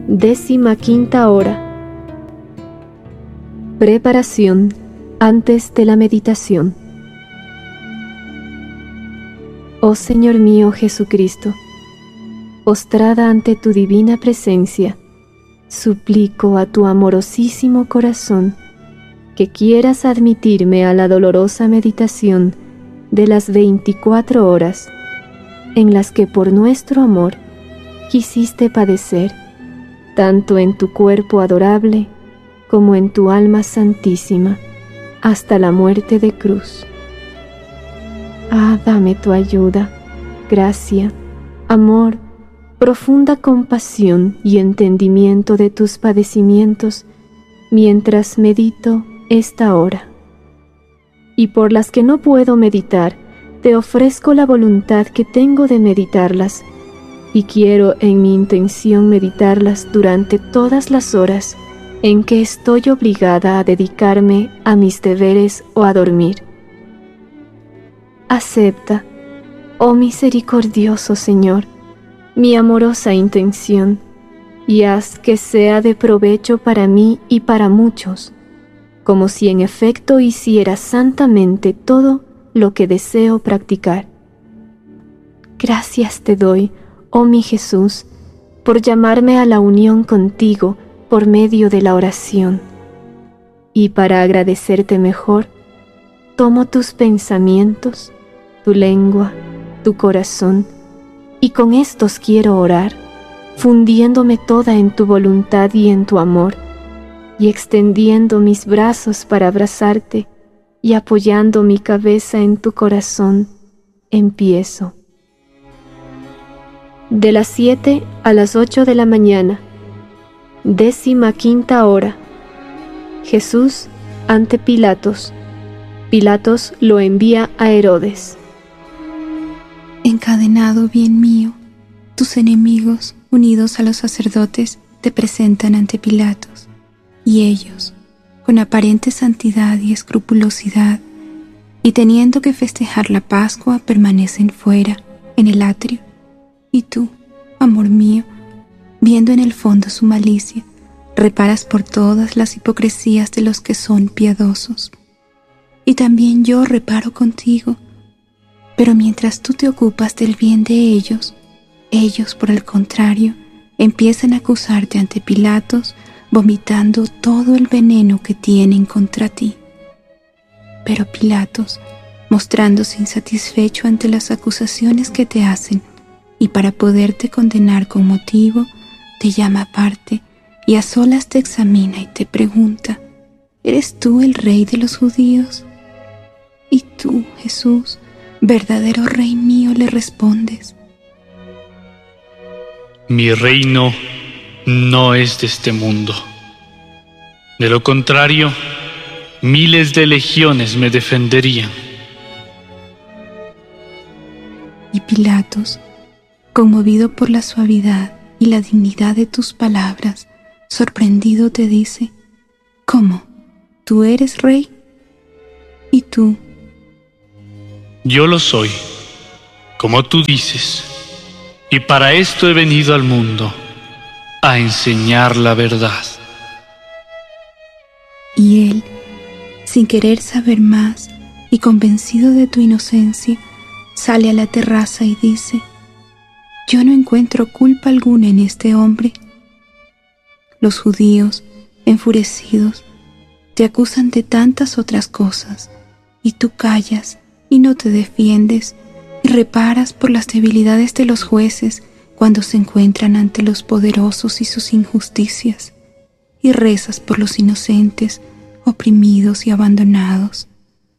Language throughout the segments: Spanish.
15ª hora. Preparación antes de la meditación. Oh Señor mío Jesucristo, postrada ante tu divina presencia, suplico a tu amorosísimo corazón que quieras admitirme a la dolorosa meditación de las 24 horas en las que por nuestro amor quisiste padecer, tanto en tu cuerpo adorable como en tu alma santísima, hasta la muerte de cruz. Ah, dame tu ayuda, gracia, amor, profunda compasión y entendimiento de tus padecimientos mientras medito esta hora. Y por las que no puedo meditar, te ofrezco la voluntad que tengo de meditarlas, y quiero en mi intención meditarlas durante todas las horas en que estoy obligada a dedicarme a mis deberes o a dormir. Acepta, oh misericordioso Señor, mi amorosa intención, y haz que sea de provecho para mí y para muchos, como si en efecto hiciera santamente todo lo que deseo practicar. Gracias te doy, oh mi Jesús, por llamarme a la unión contigo por medio de la oración. Y para agradecerte mejor, tomo tus pensamientos, tu lengua, tu corazón, y con estos quiero orar, fundiéndome toda en tu voluntad y en tu amor, y extendiendo mis brazos para abrazarte, y apoyando mi cabeza en tu corazón, empiezo. De las 7 a las 8 de la mañana, 15ª hora. Jesús ante Pilatos. Pilatos lo envía a Herodes. Encadenado, bien mío, tus enemigos, unidos a los sacerdotes, te presentan ante Pilatos, y ellos, con aparente santidad y escrupulosidad, y teniendo que festejar la Pascua, permanecen fuera, en el atrio. Y tú, amor mío, viendo en el fondo su malicia, reparas por todas las hipocresías de los que son piadosos. Y también yo reparo contigo, pero mientras tú te ocupas del bien de ellos, ellos, por el contrario, empiezan a acusarte ante Pilatos, vomitando todo el veneno que tienen contra ti. Pero Pilatos, mostrándose insatisfecho ante las acusaciones que te hacen, y para poderte condenar con motivo, te llama aparte y a solas te examina y te pregunta: ¿eres tú el rey de los judíos? Y tú, Jesús, verdadero rey mío, le respondes: mi reino no es de este mundo. De lo contrario, miles de legiones me defenderían. Y Pilatos, conmovido por la suavidad y la dignidad de tus palabras, sorprendido te dice: ¿cómo? ¿Tú eres rey? ¿Y tú? Yo lo soy, como tú dices, y para esto he venido al mundo, a enseñar la verdad. Y él, sin querer saber más y convencido de tu inocencia, sale a la terraza y dice: yo no encuentro culpa alguna en este hombre. Los judíos, enfurecidos, te acusan de tantas otras cosas, y tú callas y no te defiendes, y reparas por las debilidades de los jueces cuando se encuentran ante los poderosos y sus injusticias, y rezas por los inocentes, oprimidos y abandonados.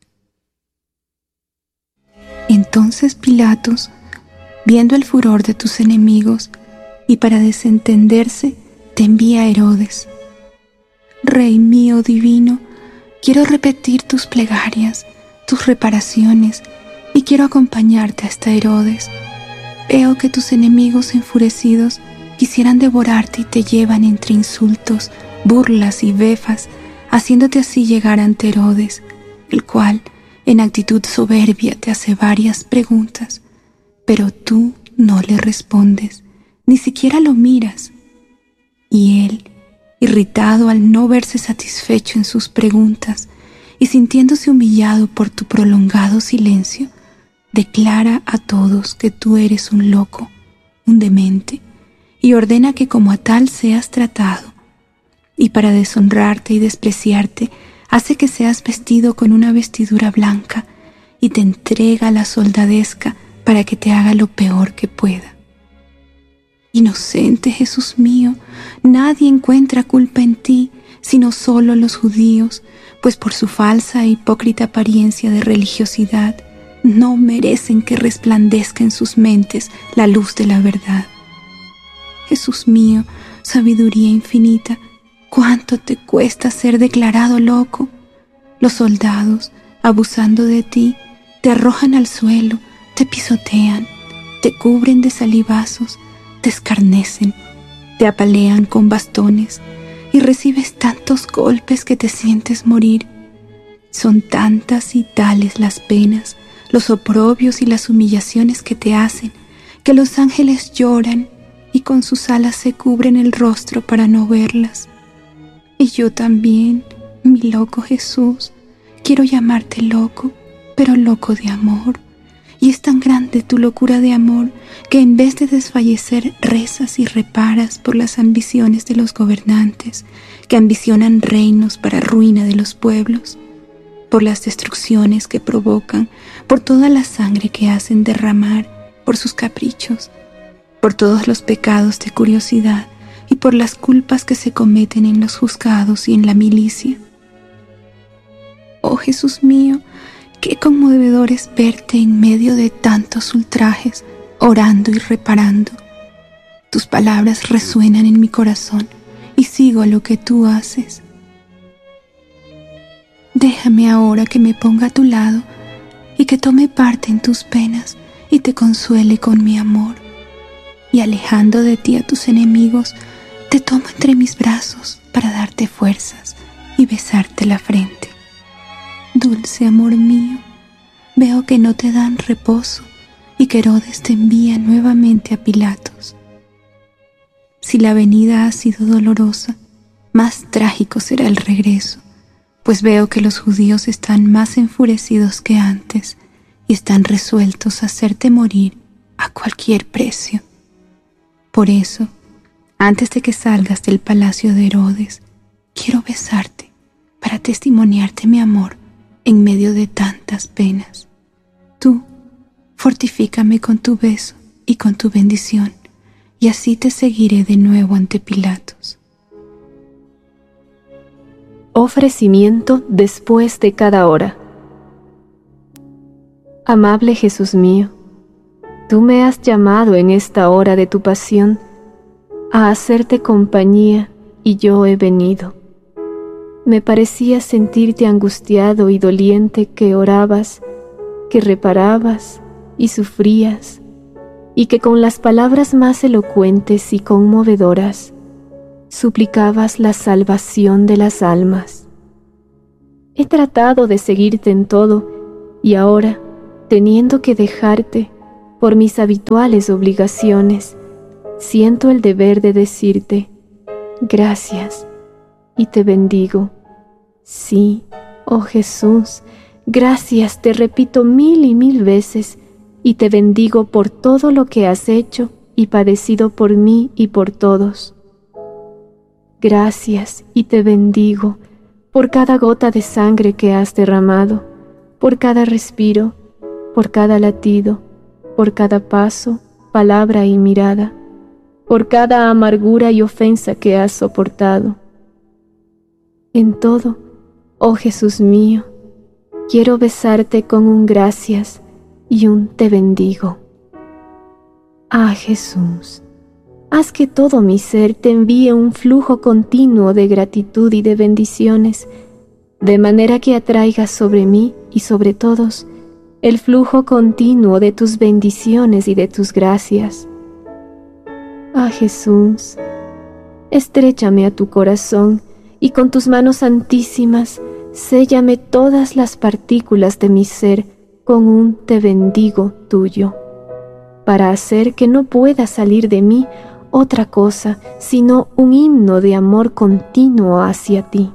Entonces Pilatos, viendo el furor de tus enemigos, y para desentenderse, te envía a Herodes. Rey mío divino, quiero repetir tus plegarias, tus reparaciones, y quiero acompañarte hasta Herodes. Veo que tus enemigos enfurecidos quisieran devorarte y te llevan entre insultos, burlas y befas, haciéndote así llegar ante Herodes, el cual, en actitud soberbia, te hace varias preguntas, pero tú no le respondes, ni siquiera lo miras. Y él, irritado al no verse satisfecho en sus preguntas y sintiéndose humillado por tu prolongado silencio, declara a todos que tú eres un loco, un demente, y ordena que como a tal seas tratado. Y para deshonrarte y despreciarte, hace que seas vestido con una vestidura blanca y te entrega a la soldadesca para que te haga lo peor que pueda. Inocente Jesús mío, nadie encuentra culpa en ti, sino solo los judíos, pues por su falsa e hipócrita apariencia de religiosidad, no merecen que resplandezca en sus mentes la luz de la verdad. Jesús mío, sabiduría infinita, ¿cuánto te cuesta ser declarado loco? Los soldados, abusando de ti, te arrojan al suelo, te pisotean, te cubren de salivazos, te escarnecen, te apalean con bastones y recibes tantos golpes que te sientes morir. Son tantas y tales las penas, los oprobios y las humillaciones que te hacen, que los ángeles lloran y con sus alas se cubren el rostro para no verlas. Y yo también, mi loco Jesús, quiero llamarte loco, pero loco de amor. Y es tan grande tu locura de amor que en vez de desfallecer rezas y reparas por las ambiciones de los gobernantes que ambicionan reinos para ruina de los pueblos, por las destrucciones que provocan, por toda la sangre que hacen derramar, por sus caprichos, por todos los pecados de curiosidad y por las culpas que se cometen en los juzgados y en la milicia. Oh Jesús mío, qué conmovedor es verte en medio de tantos ultrajes, orando y reparando. Tus palabras resuenan en mi corazón y sigo lo que tú haces. Déjame ahora que me ponga a tu lado y que tome parte en tus penas y te consuele con mi amor. Y alejando de ti a tus enemigos, te tomo entre mis brazos para darte fuerzas y besarte la frente. Dulce amor mío, veo que no te dan reposo y que Herodes te envía nuevamente a Pilatos. Si la venida ha sido dolorosa, más trágico será el regreso, pues veo que los judíos están más enfurecidos que antes y están resueltos a hacerte morir a cualquier precio. Por eso, antes de que salgas del palacio de Herodes, quiero besarte para testimoniarte mi amor en medio de tantas penas. Tú, fortifícame con tu beso y con tu bendición, y así te seguiré de nuevo ante Pilatos. Ofrecimiento después de cada hora. Amable Jesús mío, tú me has llamado en esta hora de tu pasión a hacerte compañía y yo he venido. Me parecía sentirte angustiado y doliente que orabas, que reparabas y sufrías, y que con las palabras más elocuentes y conmovedoras suplicabas la salvación de las almas. He tratado de seguirte en todo y ahora, teniendo que dejarte por mis habituales obligaciones, siento el deber de decirte gracias y te bendigo. Sí, oh Jesús, gracias te repito 1000 y 1000 veces y te bendigo por todo lo que has hecho y padecido por mí y por todos. Gracias y te bendigo por cada gota de sangre que has derramado, por cada respiro, por cada latido, por cada paso, palabra y mirada, por cada amargura y ofensa que has soportado. En todo, oh Jesús mío, quiero besarte con un gracias y un te bendigo. Ah, Jesús, haz que todo mi ser te envíe un flujo continuo de gratitud y de bendiciones, de manera que atraigas sobre mí y sobre todos el flujo continuo de tus bendiciones y de tus gracias. Ah, Jesús, estréchame a tu corazón y con tus manos santísimas séllame todas las partículas de mi ser con un te bendigo tuyo, para hacer que no pueda salir de mí otra cosa sino un himno de amor continuo hacia ti.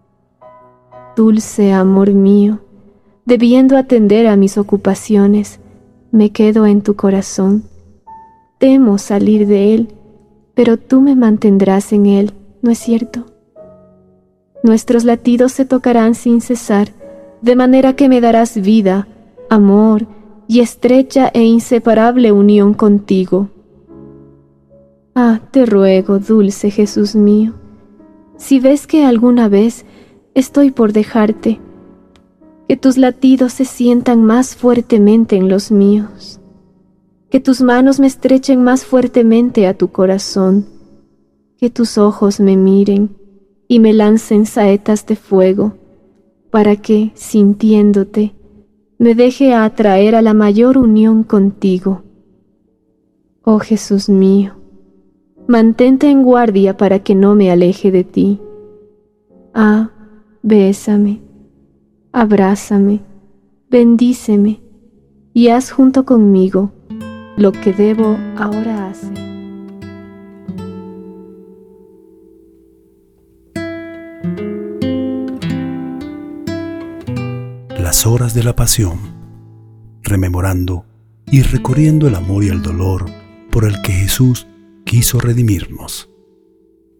Dulce amor mío, debiendo atender a mis ocupaciones, me quedo en tu corazón. Temo salir de él, pero tú me mantendrás en él, ¿no es cierto? Nuestros latidos se tocarán sin cesar, de manera que me darás vida, amor y estrecha e inseparable unión contigo. Ah, te ruego, dulce Jesús mío, si ves que alguna vez estoy por dejarte, que tus latidos se sientan más fuertemente en los míos, que tus manos me estrechen más fuertemente a tu corazón, que tus ojos me miren y me lancen saetas de fuego, para que, sintiéndote, me deje atraer a la mayor unión contigo. Oh Jesús mío, mantente en guardia para que no me aleje de ti. Ah, bésame, abrázame, bendíceme y haz junto conmigo lo que debo ahora hacer. Las horas de la pasión, rememorando y recorriendo el amor y el dolor por el que Jesús quiso redimirnos.